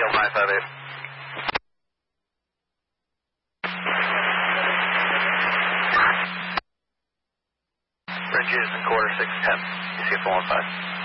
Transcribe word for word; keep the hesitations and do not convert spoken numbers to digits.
Yield nine five eight. Bridges and quarter six ten. You see four one five.